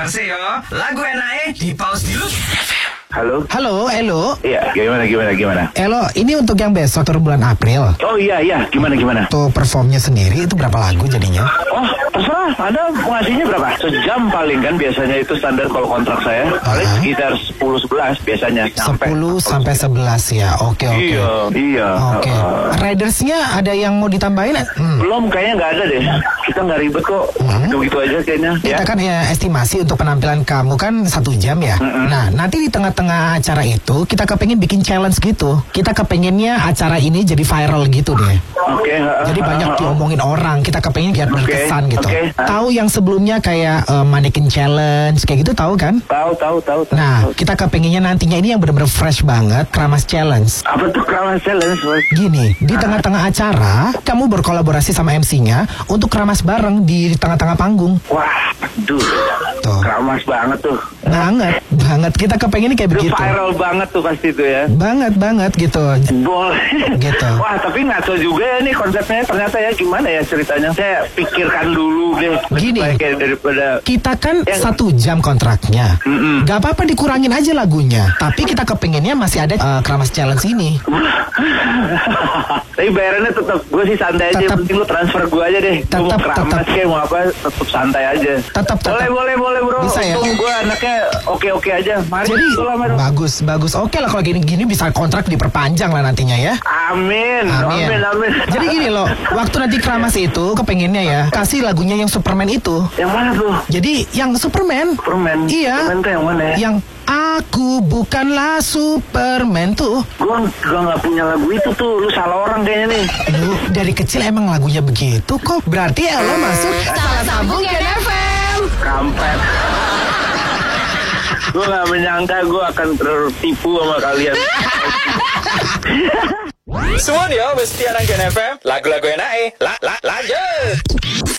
Arseyo, lagu enak di pause dulu. Halo? Halo, Elo. Iya, gimana? Elo, ini untuk yang besok tur bulan April. Oh iya, gimana? Untuk performnya sendiri itu berapa lagu jadinya? Oh, terserah. Anda ngasihnya berapa? Sejam paling kan biasanya itu standar kalau kontrak saya. Paling sekitar 10-11 biasanya. 10 sampai 11 ya. Oke. Iya. Oke. Ridersnya ada yang mau ditambahin? Belum, kayaknya nggak ada deh. Kita nggak ribet kok. Gitu aja kayaknya. Kita kan ya estimasi untuk penampilan kamu kan 1 jam ya. Nah, nanti di tengah-tengah acara itu kita kepengen bikin challenge gitu. Kita kepengennya acara ini jadi viral gitu deh. Oke. Jadi banyak diomongin orang. Kita kepengen biar berkesan gitu. Tahu yang sebelumnya kayak mannequin challenge kayak gitu tahu kan? Tahu. Nah, kita kepengennya nantinya ini yang benar-benar fresh banget, Kramas Challenge. Apa tuh Kramas Challenge? Gini, di tengah-tengah acara kamu berkolaborasi sama MC-nya untuk kramas bareng di tengah-tengah panggung. Wah, aduh. Tuh. Kramas banget tuh. Banget. Kita kepengen kayak begitu. Viral banget tuh pasti tuh ya. Banget gitu. Boleh. Gitu. Wah, tapi ngaco juga ya nih konsepnya ternyata ya, gimana ya ceritanya. Saya pikirkan dulu deh. Gini, daripada kita kan 1 jam kontraknya. Gak apa-apa dikurangin aja lagunya. Tapi kita kepengennya masih ada Kramas Challenge ini. Tapi bayarannya tetap, gue sih santai aja. Tetap. Penting lu transfer gue aja deh. Mau Kramas kayak mau apa, tetap santai aja. Tetap. Boleh bro. Bisa ya? Gue anaknya oke aja. Mari. Jadi bagus. Oke lah kalau gini bisa kontrak diperpanjang lah nantinya ya. Amin. Jadi gini loh, waktu nanti Kramas itu kepengennya ya kasih lagunya yang Superman itu. Yang mana tuh? Jadi yang Superman. Iya. Superman tuh yang mana ya? Yang aku bukanlah Superman tuh. Gua nggak punya lagu itu tuh. Lu salah orang kayaknya nih. Lu dari kecil emang lagunya begitu kok. Berarti lo masuk Salah sambung Gen FM. Kampret. Gue gak menyangka gue akan tertipu sama kalian. Semua dia, Bestianan Gen FM, lagu-lagu enak lanjut.